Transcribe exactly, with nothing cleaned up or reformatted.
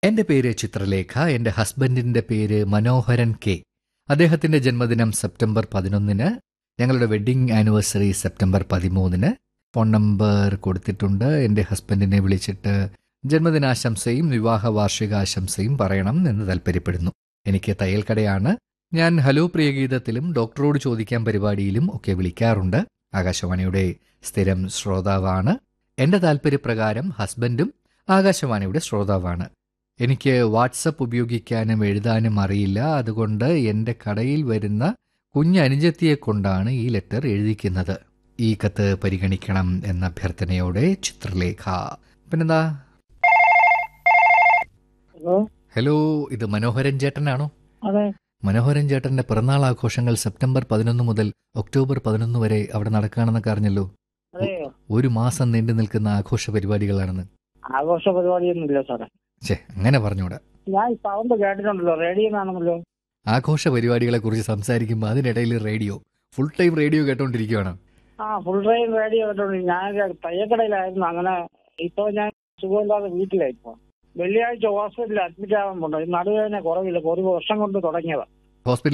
എന്റെ പേര് ചിത്രലേഖ. എന്റെ ഹസ്ബൻഡിന്റെ പേര് മനോഹരൻ കെ. അദ്ദേഹത്തിന്റെ ജന്മദിനം സെപ്റ്റംബർ പതിനൊന്നിന്. ഞങ്ങളുടെ വെഡ്ഡിംഗ് ആനിവേഴ്സറി സെപ്റ്റംബർ പതിമൂന്നിന്. ഫോൺ നമ്പർ കൊടുത്തിട്ടുണ്ട്. എന്റെ ഹസ്ബൻഡിനെ വിളിച്ചിട്ട് ജന്മദിനാശംസയും വിവാഹ വാർഷികാശംസയും പറയണം എന്ന് താൽപ്പര്യപ്പെടുന്നു. എനിക്ക് തയ്യൽക്കടയാണ്. ഞാൻ ഹലോ പ്രിയഗീതത്തിലും ഡോക്ടറോട് ചോദിക്കാൻ പരിപാടിയിലും ഒക്കെ വിളിക്കാറുണ്ട്. ആകാശവാണിയുടെ സ്ഥിരം ശ്രോതാവാണ്. എന്റെ താൽപ്പര്യപ്രകാരം ഹസ്ബൻഡും ആകാശവാണിയുടെ ശ്രോതാവാണ്. എനിക്ക് വാട്സപ്പ് ഉപയോഗിക്കാനും എഴുതാനും അറിയില്ല. അതുകൊണ്ട് എൻ്റെ കടയിൽ വരുന്ന കുഞ്ഞനുജത്തിയെ കൊണ്ടാണ് ഈ ലെറ്റർ എഴുതിക്കുന്നത്. ഈ കത്ത് പരിഗണിക്കണം എന്ന അഭ്യർത്ഥനയോടെ ചിത്രലേഖ. പിന്നെന്താ? ഹലോ ഹലോ, ഇത് മനോഹരൻ ചേട്ടനാണോ? അതെ. മനോഹരൻ ചേട്ടന്റെ പിറന്നാൾ ആഘോഷങ്ങൾ സെപ്റ്റംബർ പതിനൊന്ന് മുതൽ ഒക്ടോബർ പതിനൊന്ന് വരെ അവിടെ നടക്കുകയാണെന്നൊക്കെ അറിഞ്ഞല്ലോ. അതെയോ? ഒരു മാസം നീണ്ടു നിൽക്കുന്ന ആഘോഷ പരിപാടികളാണെന്ന്. ആഘോഷ പരിപാടിയൊന്നുമില്ല സാറേ. ഛേ, അങ്ങനെ പറഞ്ഞൂടാ. ഞാൻ ഈ സൗണ്ട് കേട്ടിട്ടുണ്ടല്ലോ, റേഡിയോ കാണുമല്ലോ. ആഘോഷ പരിപാടികളെ കുറിച്ച് സംസാരിക്കുമ്പോൾ അതിനിടയിൽ റേഡിയോ, ഫുൾ ടൈം റേഡിയോ കേട്ടോണ്ടിരിക്കുകയാണ്. ആ ഫുൾ ടൈം റേഡിയോ കേട്ടോണ്ട് ഞാൻ തയ്യക്കടയിലായിരുന്നു. അങ്ങനെ ഇപ്പൊ ഞാൻ സുഖമില്ലാതെ വീട്ടിലായി. ഇപ്പൊ വെള്ളിയാഴ്ച ഹോസ്പിറ്റലിൽ അഡ്മിറ്റ് ആവാൻ പോണ്ടോ. നടുവേദന കുറവില്ല, ഒരു വർഷം കൊണ്ട് തുടങ്ങിയതാ. ഹോസ്പിറ്റലിൽ